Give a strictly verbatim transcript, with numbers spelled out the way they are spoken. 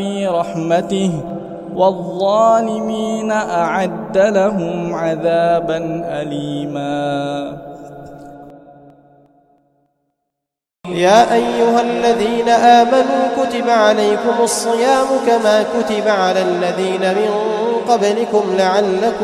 في رحمته والظالمين أعد لهم عذابا أليما. يا أيها الذين آمنوا كتب عليكم الصيام كما كتب على الذين من قبلكم لعلكم